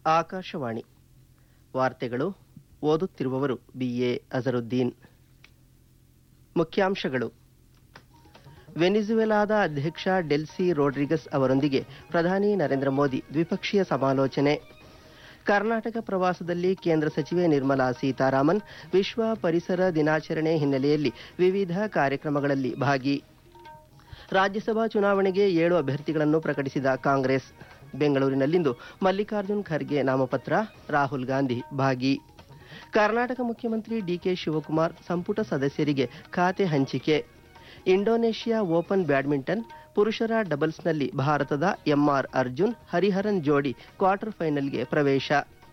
ಆಕಾಶವಾಣಿ ವಾರ್ತೆಗಳು. ಓದುತ್ತಿರುವವರು BA ಅಜರುದ್ದೀನ್. ಮುಖ್ಯಾಂಶಗಳು. ವೆನಿಜುವೆಲಾದ ಅಧ್ಯಕ್ಷ ಡೆಲ್ಸಿ ರೋಡ್ರಿಗಸ್ ಅವರೊಂದಿಗೆ ಪ್ರಧಾನಿ ನರೇಂದ್ರ ಮೋದಿ ದ್ವಿಪಕ್ಷೀಯ ಸಮಾಲೋಚನೆ. ಕರ್ನಾಟಕ ಪ್ರವಾಸದಲ್ಲಿ ಕೇಂದ್ರ ಸಚಿವೆ ನಿರ್ಮಲಾ ಸೀತಾರಾಮನ್. ವಿಶ್ವ ಪರಿಸರ ದಿನಾಚರಣೆ ಹಿನ್ನೆಲೆಯಲ್ಲಿ ವಿವಿಧ ಕಾರ್ಯಕ್ರಮಗಳಲ್ಲಿ ಭಾಗಿ. ರಾಜ್ಯಸಭಾ ಚುನಾವಣೆಗೆ 7 ಅಭ್ಯರ್ಥಿಗಳನ್ನು ಪ್ರಕಟಿಸಿದ ಕಾಂಗ್ರೆಸ್. ಬೆಂಗಳೂರಿನಲ್ಲಿಂದು ಮಲ್ಲಿಕಾರ್ಜುನ್ ಖರ್ಗೆ ನಾಮಪತ್ರ, ರಾಹುಲ್ ಗಾಂಧಿ ಭಾಗಿ. ಕರ್ನಾಟಕ ಮುಖ್ಯಮಂತ್ರಿ DK ಶಿವಕುಮಾರ್ ಸಂಪುಟ ಸದಸ್ಯರಿಗೆ ಖಾತೆ ಹಂಚಿಕೆ. ಇಂಡೋನೇಷ್ಯಾ ಓಪನ್ ಬ್ಯಾಡ್ಮಿಂಟನ್ ಪುರುಷರ ಡಬಲ್ಸ್ನಲ್ಲಿ ಭಾರತದ MR ಅರ್ಜುನ್ ಹರಿಹರನ್ ಜೋಡಿ ಕ್ವಾರ್ಟರ್ ಫೈನಲ್ಗೆ ಪ್ರವೇಶ.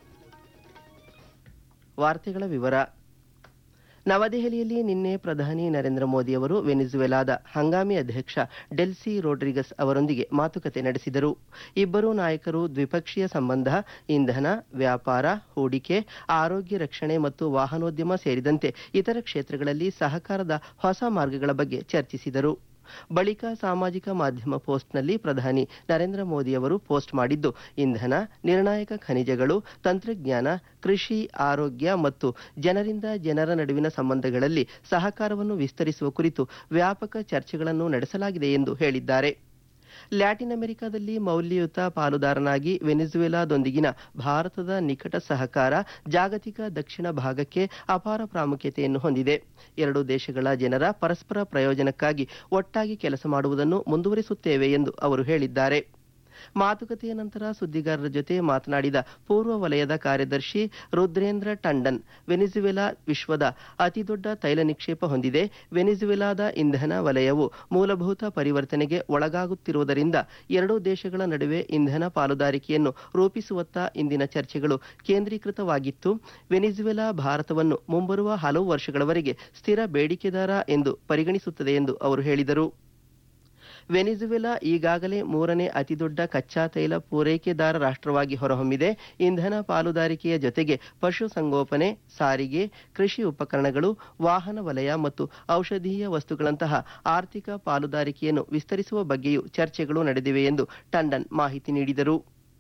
ವಾರ್ತೆಗಳ ವಿವರ. ನವದೆಹಲಿಯಲ್ಲಿ ನಿನ್ನೆ ಪ್ರಧಾನಿ ನರೇಂದ್ರ ಮೋದಿ ಅವರು ವೆನಿಜುವೆಲಾದ ಹಂಗಾಮಿ ಅಧ್ಯಕ್ಷ ಡೆಲ್ಸಿ ರೋಡ್ರಿಗಸ್ ಅವರೊಂದಿಗೆ ಮಾತುಕತೆ ನಡೆಸಿದರು. ಇಬ್ಬರೂ ನಾಯಕರು ದ್ವಿಪಕ್ಷೀಯ ಸಂಬಂಧ, ಇಂಧನ, ವ್ಯಾಪಾರ, ಹೂಡಿಕೆ, ಆರೋಗ್ಯ ರಕ್ಷಣೆ ಮತ್ತು ವಾಹನೋದ್ಯಮ ಸೇರಿದಂತೆ ಇತರ ಕ್ಷೇತ್ರಗಳಲ್ಲಿ ಸಹಕಾರದ ಹೊಸ ಮಾರ್ಗಗಳ ಬಗ್ಗೆ ಚರ್ಚಿಸಿದರು. ಬಳಿಕ ಸಾಮಾಜಿಕ ಮಾಧ್ಯಮ ಪೋಸ್ಟ್ನಲ್ಲಿ ಪ್ರಧಾನಿ ನರೇಂದ್ರ ಮೋದಿ ಅವರು ಪೋಸ್ಟ್ ಮಾಡಿದ್ದು, ಇಂಧನ, ನಿರ್ಣಾಯಕ ಖನಿಜಗಳು, ತಂತ್ರಜ್ಞಾನ, ಕೃಷಿ, ಆರೋಗ್ಯ ಮತ್ತು ಜನರಿಂದ ಜನರ ನಡುವಿನ ಸಂಬಂಧಗಳಲ್ಲಿ ಸಹಕಾರವನ್ನು ವಿಸ್ತರಿಸುವ ಕುರಿತು ವ್ಯಾಪಕ ಚರ್ಚೆಗಳನ್ನು ನಡೆಸಲಾಗಿದೆ ಎಂದು ಹೇಳಿದ್ದಾರೆ. ಲ್ಯಾಟಿನ್ ಅಮೆರಿಕಾದಲ್ಲಿ ಮೌಲ್ಯಯುತ ಪಾಲುದಾರನಾಗಿ ವೆನಿಜುವೆಲಾದೊಂದಿಗಿನ ಭಾರತದ ನಿಕಟ ಸಹಕಾರ ಜಾಗತಿಕ ದಕ್ಷಿಣ ಭಾಗಕ್ಕೆ ಅಪಾರ ಪ್ರಾಮುಖ್ಯತೆಯನ್ನು ಹೊಂದಿದೆ. ಎರಡೂ ದೇಶಗಳ ಜನರ ಪರಸ್ಪರ ಪ್ರಯೋಜನಕ್ಕಾಗಿ ಒಟ್ಟಾಗಿ ಕೆಲಸ ಮಾಡುವುದನ್ನು ಮುಂದುವರಿಸುತ್ತೇವೆ ಎಂದು ಅವರು ಹೇಳಿದ್ದಾರೆ. ಮಾತುಕತೆಯ ನಂತರ ಸುದ್ದಿಗಾರರ ಜೊತೆ ಮಾತನಾಡಿದ ಪೂರ್ವ ವಲಯದ ಕಾರ್ಯದರ್ಶಿ ರುದ್ರೇಂದ್ರ ಟಂಡನ್, ವೆನಿಜುವೆಲಾ ವಿಶ್ವದ ಅತಿದೊಡ್ಡ ತೈಲ ನಿಕ್ಷೇಪ ಹೊಂದಿದೆ. ವೆನಿಜುವೆಲಾದ ಇಂಧನ ವಲಯವು ಮೂಲಭೂತ ಪರಿವರ್ತನೆಗೆ ಒಳಗಾಗುತ್ತಿರುವುದರಿಂದ ಎರಡೂ ದೇಶಗಳ ನಡುವೆ ಇಂಧನ ಪಾಲುದಾರಿಕೆಯನ್ನು ರೂಪಿಸುವತ್ತ ಇಂದಿನ ಚರ್ಚೆಗಳು ಕೇಂದ್ರೀಕೃತವಾಗಿತ್ತು. ವೆನಿಜುವೆಲಾ ಭಾರತವನ್ನು ಮುಂಬರುವ ಹಲವು ವರ್ಷಗಳವರೆಗೆ ಸ್ಥಿರ ಬೇಡಿಕೆದಾರ ಎಂದು ಪರಿಗಣಿಸುತ್ತದೆ ಎಂದು ಅವರು ಹೇಳಿದರು. ವೆನಿಜುವೆಲಾ ಈಗಾಗಲೇ 3ನೇ ಅತಿದೊಡ್ಡ ಕಚ್ಚಾ ತೈಲ ಪೂರೈಕೆದಾರ ರಾಷ್ಟ್ರವಾಗಿ ಹೊರಹೊಮ್ಮಿದೆ. ಇಂಧನ ಪಾಲುದಾರಿಕೆಯ ಜೊತೆಗೆ ಪಶುಸಂಗೋಪನೆ, ಸಾರಿಗೆ, ಕೃಷಿ ಉಪಕರಣಗಳು, ವಾಹನ ವಲಯ ಮತ್ತು ಔಷಧೀಯ ವಸ್ತುಗಳಂತಹ ಆರ್ಥಿಕ ಪಾಲುದಾರಿಕೆಯನ್ನು ವಿಸ್ತರಿಸುವ ಬಗ್ಗೆಯೂ ಚರ್ಚೆಗಳು ನಡೆದಿವೆ ಎಂದು ಟಂಡನ್ ಮಾಹಿತಿ ನೀಡಿದರು.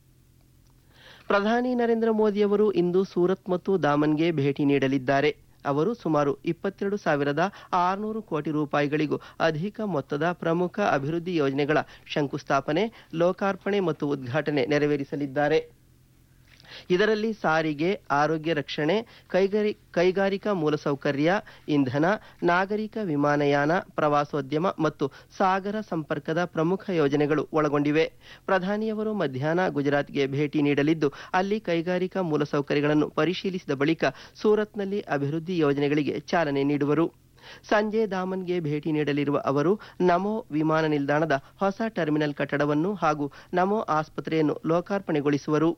ಪ್ರಧಾನಿ ನರೇಂದ್ರ ಮೋದಿ ಅವರು ಇಂದು ಸೂರತ್ ಮತ್ತು ದಾಮನ್ಗೆ ಭೇಟಿ ನೀಡಲಿದ್ದಾರೆ. ಅವರು ಸುಮಾರು 22,600 ಕೋಟಿ ರೂಪಾಯಿಗಳಿಗೂ ಅಧಿಕ ಮೊತ್ತದ ಪ್ರಮುಖ ಅಭಿವೃದ್ಧಿ ಯೋಜನೆಗಳ ಶಂಕುಸ್ಥಾಪನೆ, ಲೋಕಾರ್ಪಣೆ ಮತ್ತು ಉದ್ಘಾಟನೆ ನೆರವೇರಿಸಲಿದ್ದಾರೆ. ಇದರಲ್ಲಿ ಸಾರಿಗೆ, ಆರೋಗ್ಯ ರಕ್ಷಣೆ, ಕೈಗಾರಿಕಾ ಮೂಲಸೌಕರ್ಯ, ಇಂಧನ, ನಾಗರಿಕ ವಿಮಾನಯಾನ, ಪ್ರವಾಸೋದ್ಯಮ ಮತ್ತು ಸಾಗರ ಸಂಪರ್ಕದ ಪ್ರಮುಖ ಯೋಜನೆಗಳು ಒಳಗೊಂಡಿವೆ. ಪ್ರಧಾನಿಯವರು ಮಧ್ಯಾಹ್ನ ಗುಜರಾತ್ಗೆ ಭೇಟಿ ನೀಡಲಿದ್ದು, ಅಲ್ಲಿ ಕೈಗಾರಿಕಾ ಮೂಲಸೌಕರ್ಯಗಳನ್ನು ಪರಿಶೀಲಿಸಿದ ಬಳಿಕ ಸೂರತ್ನಲ್ಲಿ ಅಭಿವೃದ್ಧಿ ಯೋಜನೆಗಳಿಗೆ ಚಾಲನೆ ನೀಡುವರು. ಸಂಜೆ ದಾಮನ್ಗೆ ಭೇಟಿ ನೀಡಲಿರುವ ಅವರು ನಮೋ ವಿಮಾನ ನಿಲ್ದಾಣದ ಹೊಸ ಟರ್ಮಿನಲ್ ಕಟ್ಟಡವನ್ನು ಹಾಗೂ ನಮೋ ಆಸ್ಪತ್ರೆಯನ್ನು ಲೋಕಾರ್ಪಣೆಗೊಳಿಸುವರು.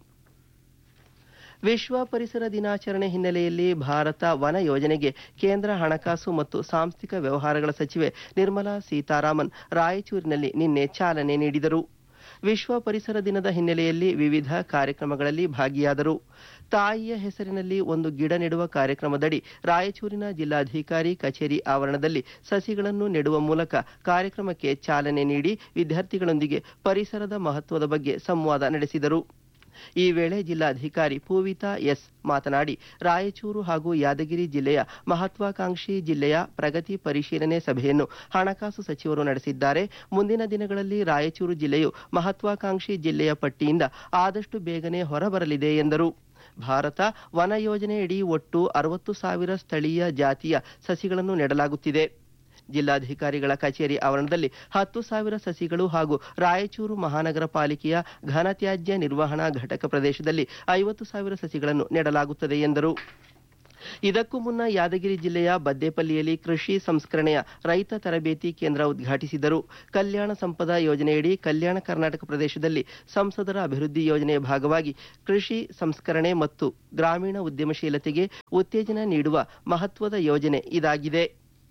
ವಿಶ್ವ ಪರಿಸರ ದಿನಾಚರಣೆ ಹಿನ್ನೆಲೆಯಲ್ಲಿ ಭಾರತ ವನ ಯೋಜನೆಗೆ ಕೇಂದ್ರ ಹಣಕಾಸು ಮತ್ತು ಸಾಂಸ್ಥಿಕ ವ್ಯವಹಾರಗಳ ಸಚಿವೆ ನಿರ್ಮಲಾ ಸೀತಾರಾಮನ್ ರಾಯಚೂರಿನಲ್ಲಿ ನಿನ್ನೆ ಚಾಲನೆ ನೀಡಿದರು. ವಿಶ್ವ ಪರಿಸರ ದಿನದ ಹಿನ್ನೆಲೆಯಲ್ಲಿ ವಿವಿಧ ಕಾರ್ಯಕ್ರಮಗಳಲ್ಲಿ ಭಾಗಿಯಾದರು. ತಾಯಿಯ ಹೆಸರಿನಲ್ಲಿ ಒಂದು ಗಿಡ ನೆಡುವ ಕಾರ್ಯಕ್ರಮದಡಿ ರಾಯಚೂರಿನ ಜಿಲ್ಲಾಧಿಕಾರಿ ಕಚೇರಿ ಆವರಣದಲ್ಲಿ ಸಸಿಗಳನ್ನು ನೆಡುವ ಮೂಲಕ ಕಾರ್ಯಕ್ರಮಕ್ಕೆ ಚಾಲನೆ ನೀಡಿ ವಿದ್ಯಾರ್ಥಿಗಳೊಂದಿಗೆ ಪರಿಸರದ ಮಹತ್ವದ ಬಗ್ಗೆ ಸಂವಾದ ನಡೆಸಿದರು. ಈ ವೇಳೆ ಜಿಲ್ಲಾಧಿಕಾರಿ ಪೂವಿತಾ ಎಸ್ ಮಾತನಾಡಿ, ರಾಯಚೂರು ಹಾಗೂ ಯಾದಗಿರಿ ಜಿಲ್ಲೆಯ ಮಹತ್ವಾಕಾಂಕ್ಷಿ ಜಿಲ್ಲೆಯ ಪ್ರಗತಿ ಪರಿಶೀಲನೆ ಸಭೆಯನ್ನು ಹಣಕಾಸು ಸಚಿವರು ನಡೆಸಿದ್ದಾರೆ. ಮುಂದಿನ ದಿನಗಳಲ್ಲಿ ರಾಯಚೂರು ಜಿಲ್ಲೆಯು ಮಹತ್ವಾಕಾಂಕ್ಷಿ ಜಿಲ್ಲೆಯ ಪಟ್ಟಿಯಿಂದ ಆದಷ್ಟು ಬೇಗನೆ ಹೊರಬರಲಿದೆ ಎಂದರು. ಭಾರತ ವನ ಯೋಜನೆಯಡಿ ಒಟ್ಟು 60,000 ಸ್ಥಳೀಯ ಜಾತಿಯ ಸಸಿಗಳನ್ನು ನೆಡಲಾಗುತ್ತಿದೆ. ಜಿಲ್ಲಾಧಿಕಾರಿಗಳ ಕಚೇರಿ ಆವರಣದಲ್ಲಿ 10,000 ಸಸಿಗಳು ಹಾಗೂ ರಾಯಚೂರು ಮಹಾನಗರ ಪಾಲಿಕೆಯ ಘನತ್ಯಾಜ್ಯ ನಿರ್ವಹಣಾ ಘಟಕ ಪ್ರದೇಶದಲ್ಲಿ 50,000 ಸಸಿಗಳನ್ನು ನೆಡಲಾಗುತ್ತದೆ ಎಂದರು. ಇದಕ್ಕೂ ಮುನ್ನ ಯಾದಗಿರಿ ಜಿಲ್ಲೆಯ ಬದ್ದೇಪಲ್ಲಿಯಲ್ಲಿ ಕೃಷಿ ಸಂಸ್ಕರಣೆಯ ರೈತ ತರಬೇತಿ ಕೇಂದ್ರ ಉದ್ಘಾಟಿಸಿದರು. ಕಲ್ಯಾಣ ಸಂಪದ ಯೋಜನೆಯಡಿ ಕಲ್ಯಾಣ ಕರ್ನಾಟಕ ಪ್ರದೇಶದಲ್ಲಿ ಸಂಸದರ ಅಭಿವೃದ್ಧಿ ಯೋಜನೆಯ ಭಾಗವಾಗಿ ಕೃಷಿ ಸಂಸ್ಕರಣೆ ಮತ್ತು ಗ್ರಾಮೀಣ ಉದ್ಯಮಶೀಲತೆಗೆ ಉತ್ತೇಜನ ನೀಡುವ ಮಹತ್ವದ ಯೋಜನೆ ಇದಾಗಿದೆ.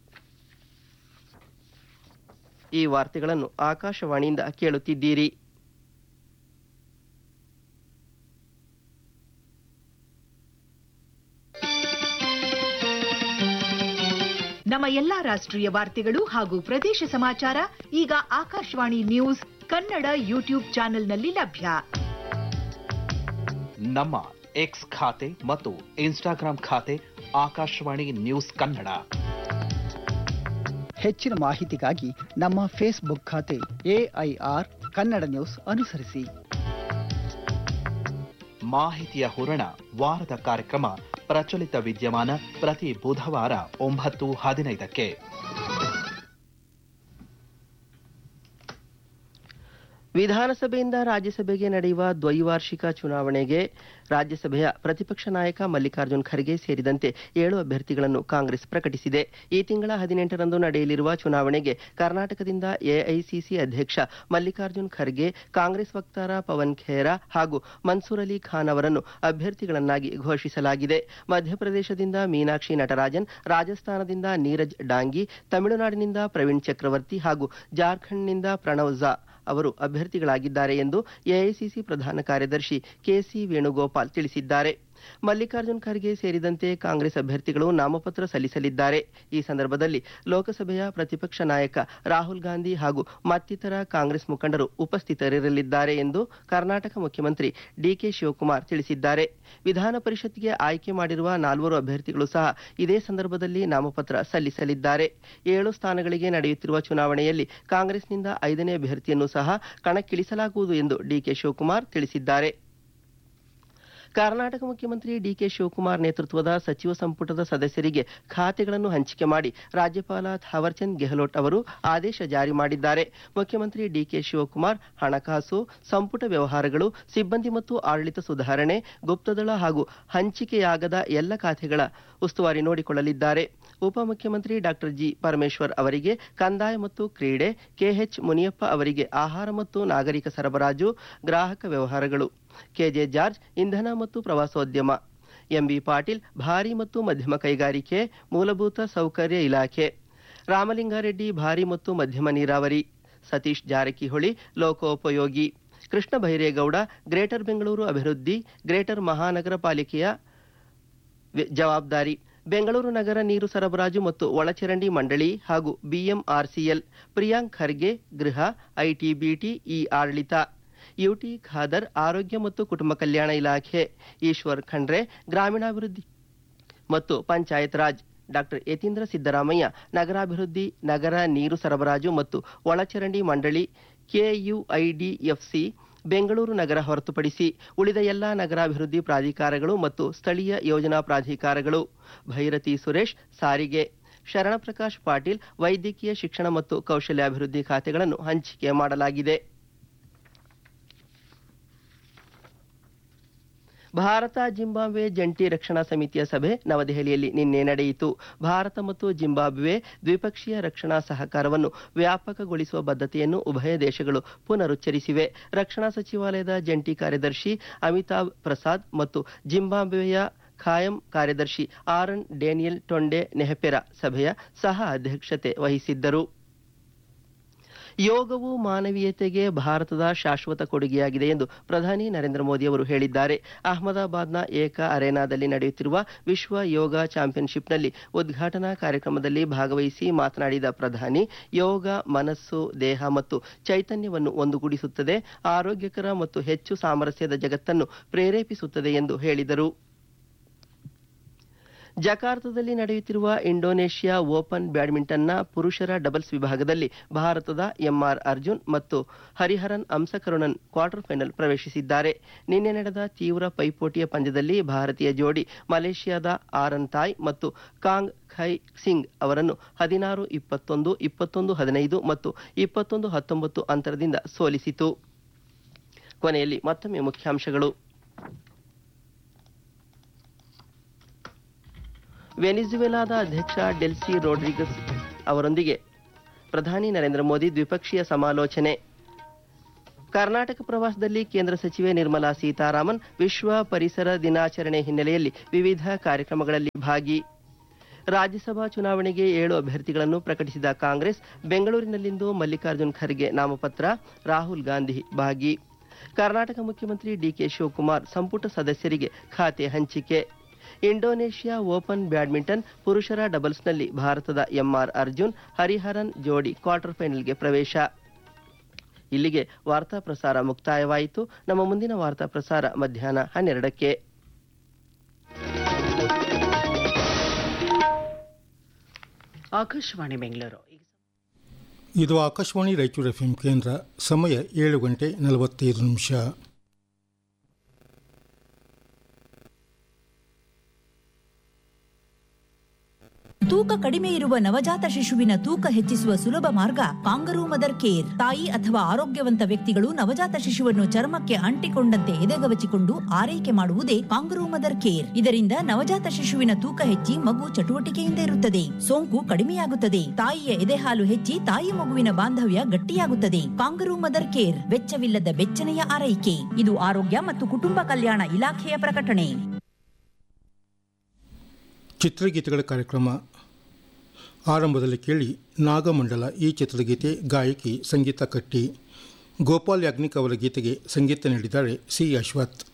ಈ ವಾರ್ತೆಗಳನ್ನು ಆಕಾಶವಾಣಿಯಿಂದ ಕೇಳುತ್ತಿದ್ದೀರಿ. ನಮ್ಮ ಎಲ್ಲಾ ರಾಷ್ಟ್ರೀಯ ವಾರ್ತೆಗಳು ಹಾಗೂ ಪ್ರದೇಶ ಸಮಾಚಾರ ಈಗ ಆಕಾಶವಾಣಿ ನ್ಯೂಸ್ ಕನ್ನಡ ಯೂಟ್ಯೂಬ್ ಚಾನೆಲ್ನಲ್ಲಿ ಲಭ್ಯ. ನಮ್ಮ ಎಕ್ಸ್ ಖಾತೆ ಮತ್ತು ಇನ್ಸ್ಟಾಗ್ರಾಂ ಖಾತೆ ಆಕಾಶವಾಣಿ ನ್ಯೂಸ್ ಕನ್ನಡ. ಹೆಚ್ಚಿನ ಮಾಹಿತಿಗಾಗಿ ನಮ್ಮ ಫೇಸ್ಬುಕ್ ಖಾತೆ AIR ಕನ್ನಡ ನ್ಯೂಸ್ ಅನುಸರಿಸಿ. ಮಾಹಿತಿಯ ಹೂರಣ ವಾರದ ಕಾರ್ಯಕ್ರಮ ಪ್ರಚಲಿತ ವಿದ್ಯಮಾನ ಪ್ರತಿ ಬುಧವಾರ 9:15ಕ್ಕೆ. ವಿಧಾನಸಭೆಯಿಂದ ರಾಜ್ಯಸಭೆಗೆ ನಡೆಯುವ ದ್ವೈವಾರ್ಷಿಕ ಚುನಾವಣೆಗೆ ರಾಜ್ಯಸಭೆಯ ಪ್ರತಿಪಕ್ಷ ನಾಯಕ ಮಲ್ಲಿಕಾರ್ಜುನ್ ಖರ್ಗೆ ಸೇರಿದಂತೆ 7 ಅಭ್ಯರ್ಥಿಗಳನ್ನು ಕಾಂಗ್ರೆಸ್ ಪ್ರಕಟಿಸಿದೆ. ಈ ತಿಂಗಳ 18ರಂದು ನಡೆಯಲಿರುವ ಚುನಾವಣೆಗೆ ಕರ್ನಾಟಕದಿಂದ ಎಐಸಿಸಿ ಅಧ್ಯಕ್ಷ ಮಲ್ಲಿಕಾರ್ಜುನ್ ಖರ್ಗೆ, ಕಾಂಗ್ರೆಸ್ ವಕ್ತಾರ ಪವನ್ ಖೇರಾ ಹಾಗೂ ಮನ್ಸೂರ್ ಅಲಿ ಖಾನ್ ಅವರನ್ನು ಅಭ್ಯರ್ಥಿಗಳನ್ನಾಗಿ ಘೋಷಿಸಲಾಗಿದೆ. ಮಧ್ಯಪ್ರದೇಶದಿಂದ ಮೀನಾಕ್ಷಿ ನಟರಾಜನ್, ರಾಜಸ್ಥಾನದಿಂದ ನೀರಜ್ ಡಾಂಗಿ, ತಮಿಳುನಾಡಿನಿಂದ ಪ್ರವೀಣ್ ಚಕ್ರವರ್ತಿ ಹಾಗೂ ಜಾರ್ಖಂಡ್ನಿಂದ ಪ್ರಣವ್ ಝಾ ಅವರು ಅಭ್ಯರ್ಥಿಗಳಾಗಿದ್ದಾರೆ ಎಂದು ಎಐಸಿಸಿ ಪ್ರಧಾನ ಕಾರ್ಯದರ್ಶಿ ಕೆಸಿ ವೇಣುಗೋಪಾಲ್ ತಿಳಿಸಿದ್ದಾರೆ. ಮಲ್ಲಿಕಾರ್ಜುನ್ ಖರ್ಗೆ ಸೇರಿದಂತೆ ಕಾಂಗ್ರೆಸ್ ಅಭ್ಯರ್ಥಿಗಳು ನಾಮಪತ್ರ ಸಲ್ಲಿಸಲಿದ್ದಾರೆ. ಈ ಸಂದರ್ಭದಲ್ಲಿ ಲೋಕಸಭೆಯ ಪ್ರತಿಪಕ್ಷ ನಾಯಕ ರಾಹುಲ್ ಗಾಂಧಿ ಹಾಗೂ ಮತ್ತಿತರ ಕಾಂಗ್ರೆಸ್ ಮುಖಂಡರು ಉಪಸ್ಥಿತರಿರಲಿದ್ದಾರೆ ಎಂದು ಕರ್ನಾಟಕ ಮುಖ್ಯಮಂತ್ರಿ ಡಿಕೆ ಶಿವಕುಮಾರ್ ತಿಳಿಸಿದ್ದಾರೆ. ವಿಧಾನ ಪರಿಷತ್ಗೆ ಆಯ್ಕೆ ಮಾಡಿರುವ 4 ಅಭ್ಯರ್ಥಿಗಳು ಸಹ ಇದೇ ಸಂದರ್ಭದಲ್ಲಿ ನಾಮಪತ್ರ ಸಲ್ಲಿಸಲಿದ್ದಾರೆ. 7 ಸ್ಥಾನಗಳಿಗೆ ನಡೆಯುತ್ತಿರುವ ಚುನಾವಣೆಯಲ್ಲಿ ಕಾಂಗ್ರೆಸ್ನಿಂದ 5ನೇ ಅಭ್ಯರ್ಥಿಯನ್ನು ಸಹ ಕಣಕ್ಕಿಳಿಸಲಾಗುವುದು ಎಂದು ಡಿಕೆ ಶಿವಕುಮಾರ್ ತಿಳಿಸಿದ್ದಾರೆ. ಕರ್ನಾಟಕ ಮುಖ್ಯಮಂತ್ರಿ ಡಿಕೆ ಶಿವಕುಮಾರ್ ನೇತೃತ್ವದ ಸಚಿವ ಸಂಪುಟದ ಸದಸ್ಯರಿಗೆ ಖಾತೆಗಳನ್ನು ಹಂಚಿಕೆ ಮಾಡಿ ರಾಜ್ಯಪಾಲ ಥಾವರ್ಚಂದ್ ಗೆಹ್ಲೋಟ್ ಅವರು ಆದೇಶ ಜಾರಿ ಮಾಡಿದ್ದಾರೆ. ಮುಖ್ಯಮಂತ್ರಿ ಡಿಕೆ ಶಿವಕುಮಾರ್ ಹಣಕಾಸು, ಸಂಪುಟ ವ್ಯವಹಾರಗಳು, ಸಿಬ್ಬಂದಿ ಮತ್ತು ಆಡಳಿತ ಸುಧಾರಣೆ, ಗುಪ್ತದಳ ಹಾಗೂ ಹಂಚಿಕೆಯಾಗದ ಎಲ್ಲ ಖಾತೆಗಳ ಉಸ್ತುವಾರಿ ನೋಡಿಕೊಳ್ಳಲಿದ್ದಾರೆ. ಉಪಮುಖ್ಯಮಂತ್ರಿ ಡಾಕ್ಟರ್ ಜಿ ಪರಮೇಶ್ವರ್ ಅವರಿಗೆ ಕಂದಾಯ ಮತ್ತು ಕ್ರೀಡೆ, ಕೆಎಚ್ ಮುನಿಯಪ್ಪ ಅವರಿಗೆ ಆಹಾರ ಮತ್ತು ನಾಗರಿಕ ಸರಬರಾಜು, ಗ್ರಾಹಕ ವ್ಯವಹಾರಗಳು, ಕೆಜೆ ಜಾರ್ಜ್ ಇಂಧನ ಮತ್ತು ಪ್ರವಾಸೋದ್ಯಮ, ಎಂಬಿ ಪಾಟೀಲ್ ಭಾರಿ ಮತ್ತು ಮಧ್ಯಮ ಕೈಗಾರಿಕೆ, ಮೂಲಭೂತ ಸೌಕರ್ಯ ಇಲಾಖೆ, ರಾಮಲಿಂಗಾರೆಡ್ಡಿ ಭಾರಿ ಮತ್ತು ಮಧ್ಯಮ ನೀರಾವರಿ, ಸತೀಶ್ ಜಾರಕಿಹೊಳಿ ಲೋಕೋಪಯೋಗಿ, ಕೃಷ್ಣ ಬೈರೇಗೌಡ ಗ್ರೇಟರ್ ಬೆಂಗಳೂರು ಅಭಿವೃದ್ಧಿ, ಗ್ರೇಟರ್ ಮಹಾನಗರ ಪಾಲಿಕೆಯ ಜವಾಬ್ದಾರಿ, ಬೆಂಗಳೂರು ನಗರ ನೀರು ಸರಬರಾಜು ಮತ್ತು ಒಳಚರಂಡಿ ಮಂಡಳಿ ಹಾಗೂ ಬಿಎಂಆರ್ಸಿಎಲ್, ಪ್ರಿಯಾಂಕ್ ಖರ್ಗೆ ಗೃಹ, ಐಟಿಬಿಟಿ ಆಡಳಿತ, ಯುಟಿ ಖಾದರ್ ಆರೋಗ್ಯ ಮತ್ತು ಕುಟುಂಬ ಕಲ್ಯಾಣ ಇಲಾಖೆ, ಈಶ್ವರ್ ಖಂಡ್ರೆ ಗ್ರಾಮೀಣಾಭಿವೃದ್ಧಿ ಮತ್ತು ಪಂಚಾಯತ್ ರಾಜ್, ಡಾಕ್ಟರ್ ಯತೀಂದ್ರ ಸಿದ್ದರಾಮಯ್ಯ ನಗರಾಭಿವೃದ್ಧಿ, ನಗರ ನೀರು ಸರಬರಾಜು ಮತ್ತು ಒಳಚರಂಡಿ ಮಂಡಳಿ, ಕೆಯುಐಡಿಎಫ್ಸಿ, ಬೆಂಗಳೂರು ನಗರ ಹೊರತುಪಡಿಸಿ ಉಳಿದ ಎಲ್ಲಾ ನಗರಾಭಿವೃದ್ಧಿ ಪ್ರಾಧಿಕಾರಗಳು ಮತ್ತು ಸ್ಥಳೀಯ ಯೋಜನಾ ಪ್ರಾಧಿಕಾರಗಳು, ಭೈರತಿ ಸುರೇಶ್ ಸಾರಿಗೆ, ಶರಣಪ್ರಕಾಶ್ ಪಾಟೀಲ್ ವೈದ್ಯಕೀಯ ಶಿಕ್ಷಣ ಮತ್ತು ಕೌಶಲ್ಯಾಭಿವೃದ್ಧಿ ಖಾತೆಗಳನ್ನು ಹಂಚಿಕೆ ಮಾಡಲಾಗಿದೆ. ಭಾರತ ಜಿಂಬಾಬ್ವೆ ಜಂಟಿ ರಕ್ಷಣಾ ಸಮಿತಿಯ ಸಭೆ ನವದೆಹಲಿಯಲ್ಲಿ ನಿನ್ನೆ ನಡೆಯಿತು. ಭಾರತ ಮತ್ತು ಜಿಂಬಾಬ್ವೆ ದ್ವಿಪಕ್ಷೀಯ ರಕ್ಷಣಾ ಸಹಕಾರವನ್ನು ವ್ಯಾಪಕಗೊಳಿಸುವ ಬದ್ಧತೆಯನ್ನು ಉಭಯ ದೇಶಗಳು ಪುನರುಚ್ಚರಿಸಿವೆ. ರಕ್ಷಣಾ ಸಚಿವಾಲಯದ ಜಂಟಿ ಕಾರ್ಯದರ್ಶಿ ಅಮಿತಾಬ್ ಪ್ರಸಾದ್ ಮತ್ತು ಜಿಂಬಾಬ್ವೆಯ ಖಾಯಂ ಕಾರ್ಯದರ್ಶಿ ಆರನ್ ಡೇನಿಯಲ್ ಟೊಂಡೆ ನೆಹಪೆರ ಸಭೆಯ ಸಹ ಅಧ್ಯಕ್ಷತೆ ವಹಿಸಿದ್ದರು. ಯೋಗವು ಮಾನವೀಯತೆಗೆ ಭಾರತದ ಶಾಶ್ವತ ಕೊಡುಗೆಯಾಗಿದೆ ಎಂದು ಪ್ರಧಾನಿ ನರೇಂದ್ರ ಮೋದಿ ಅವರು ಹೇಳಿದ್ದಾರೆ. ಅಹಮದಾಬಾದ್ನ ಏಕಾ ಅರೆನಾದಲ್ಲಿ ನಡೆಯುತ್ತಿರುವ ವಿಶ್ವ ಯೋಗ ಚಾಂಪಿಯನ್ಶಿಪ್ನಲ್ಲಿ ಉದ್ಘಾಟನಾ ಕಾರ್ಯಕ್ರಮದಲ್ಲಿ ಭಾಗವಹಿಸಿ ಮಾತನಾಡಿದ ಪ್ರಧಾನಿ, ಯೋಗ ಮನಸ್ಸು, ದೇಹ ಮತ್ತು ಚೈತನ್ಯವನ್ನು ಒಂದುಗೂಡಿಸುತ್ತದೆ, ಆರೋಗ್ಯಕರ ಮತ್ತು ಹೆಚ್ಚು ಸಾಮರಸ್ಯದ ಜಗತ್ತನ್ನು ಪ್ರೇರೇಪಿಸುತ್ತದೆ ಎಂದು ಹೇಳಿದರು. ಜಕಾರ್ತದಲ್ಲಿ ನಡೆಯುತ್ತಿರುವ ಇಂಡೋನೇಷ್ಯಾ ಓಪನ್ ಬ್ಯಾಡ್ಮಿಂಟನ್ನ ಪುರುಷರ ಡಬಲ್ಸ್ ವಿಭಾಗದಲ್ಲಿ ಭಾರತದ ಎಂಆರ್ ಅರ್ಜುನ್ ಮತ್ತು ಹರಿಹರನ್ ಅಂಸಕರುಣನ್ ಕ್ವಾರ್ಟರ್ ಫೈನಲ್ ಪ್ರವೇಶಿಸಿದ್ದಾರೆ. ನಿನ್ನೆ ನಡೆದ ತೀವ್ರ ಪೈಪೋಟಿಯ ಪಂದ್ಯದಲ್ಲಿ ಭಾರತೀಯ ಜೋಡಿ ಮಲೇಷ್ಯಾದ ಆರನ್ ತಾಯ್ ಮತ್ತು ಕಾಂಗ್ ಖೈ ಸಿಂಗ್ ಅವರನ್ನು 16-21, 21-15 ಮತ್ತು 21-19 ಅಂತರದಿಂದ ಸೋಲಿಸಿತು. ಕೊನೆಯಲ್ಲಿ ಮತ್ತೊಮ್ಮೆ ಮುಖ್ಯಾಂಶಗಳು. ವೆನಿಜುವೆಲಾದ ಅಧ್ಯಕ್ಷ ಡೆಲ್ಸಿ ರೋಡ್ರಿಗಸ್ ಅವರೊಂದಿಗೆ ಪ್ರಧಾನಿ ನರೇಂದ್ರ ಮೋದಿ ದ್ವಿಪಕ್ಷೀಯ ಸಮಾಲೋಚನೆ. ಕರ್ನಾಟಕ ಪ್ರವಾಸದಲ್ಲಿ ಕೇಂದ್ರ ಸಚಿವೆ ನಿರ್ಮಲಾ ಸೀತಾರಾಮನ್ ವಿಶ್ವ ಪರಿಸರ ದಿನಾಚರಣೆ ಹಿನ್ನೆಲೆಯಲ್ಲಿ ವಿವಿಧ ಕಾರ್ಯಕ್ರಮಗಳಲ್ಲಿ ಭಾಗಿ. ರಾಜ್ಯಸಭಾ ಚುನಾವಣೆಗೆ 7 ಅಭ್ಯರ್ಥಿಗಳನ್ನು ಪ್ರಕಟಿಸಿದ ಕಾಂಗ್ರೆಸ್, ಬೆಂಗಳೂರಿನಲ್ಲಿಂದು ಮಲ್ಲಿಕಾರ್ಜುನ್ ಖರ್ಗೆ ನಾಮಪತ್ರ, ರಾಹುಲ್ ಗಾಂಧಿ ಭಾಗಿ. ಕರ್ನಾಟಕ ಮುಖ್ಯಮಂತ್ರಿ ಡಿಕೆ ಶಿವಕುಮಾರ್ ಸಂಪುಟ ಸದಸ್ಯರಿಗೆ ಖಾತೆ ಹಂಚಿಕೆ. ಇಂಡೋನೇಷ್ಯಾ ಓಪನ್ ಬ್ಯಾಡ್ಮಿಂಟನ್ ಪುರುಷರ ಡಬಲ್ಸ್ನಲ್ಲಿ ಭಾರತದ ಎಂಆರ್ ಅರ್ಜುನ್ ಹರಿಹರನ್ ಜೋಡಿ ಕ್ವಾರ್ಟರ್ ಫೈನಲ್ಗೆ ಪ್ರವೇಶ. ಇಲ್ಲಿಗೆ ವಾರ್ತಾ ಪ್ರಸಾರ ಮುಕ್ತಾಯವಾಯಿತು. ನಮ್ಮ ಮುಂದಿನ ವಾರ್ತಾ ಪ್ರಸಾರ ಮಧ್ಯಾಹ್ನ 12ಕ್ಕೆ. ಆಕಾಶವಾಣಿ ಬೆಂಗಳೂರು. ಇದು ಆಕಾಶವಾಣಿ ರಾಯಚೂರು ಎಫ್ಎಂ ಕೇಂದ್ರ. ಸಮಯ 7:45. ತೂಕ ಕಡಿಮೆ ಇರುವ ನವಜಾತ ಶಿಶುವಿನ ತೂಕ ಹೆಚ್ಚಿಸುವ ಸುಲಭ ಮಾರ್ಗ ಕಾಂಗರೂ ಮದರ್ ಕೇರ್. ತಾಯಿ ಅಥವಾ ಆರೋಗ್ಯವಂತ ವ್ಯಕ್ತಿಗಳು ನವಜಾತ ಶಿಶುವನ್ನು ಚರ್ಮಕ್ಕೆ ಅಂಟಿಕೊಂಡಂತೆ ಎದೆಗವಚಿಕೊಂಡು ಆರೈಕೆ ಮಾಡುವುದೇ ಕಾಂಗರೂ ಮದರ್ ಕೇರ್. ಇದರಿಂದ ನವಜಾತ ಶಿಶುವಿನ ತೂಕ ಹೆಚ್ಚಿ ಮಗು ಚಟುವಟಿಕೆಯಿಂದ ಇರುತ್ತದೆ, ಸೋಂಕು ಕಡಿಮೆಯಾಗುತ್ತದೆ, ತಾಯಿಯ ಎದೆಹಾಲು ಹೆಚ್ಚಿ ತಾಯಿ ಮಗುವಿನ ಬಾಂಧವ್ಯ ಗಟ್ಟಿಯಾಗುತ್ತದೆ. ಕಾಂಗರೂ ಮದರ್ ಕೇರ್ ವೆಚ್ಚವಿಲ್ಲದ ಬೆಚ್ಚನೆಯ ಆರೈಕೆ. ಇದು ಆರೋಗ್ಯ ಮತ್ತು ಕುಟುಂಬ ಕಲ್ಯಾಣ ಇಲಾಖೆಯ ಪ್ರಕಟಣೆ. ಚಿತ್ರಗೀತೆಗಳ ಕಾರ್ಯಕ್ರಮ ಆರಂಭದಲ್ಲಿ ಕೇಳಿ ನಾಗಮಂಡಲ. ಈ ಚಿತ್ರಗೀತೆ ಗಾಯಕಿ ಸಂಗೀತ ಕಟ್ಟಿ. ಗೋಪಾಲ್ ಯಾಜ್ಞಿಕ್ ಅವರ ಗೀತೆಗೆ ಸಂಗೀತ ನೀಡಿದ್ದಾರೆ ಸಿ ಅಶ್ವಥ್.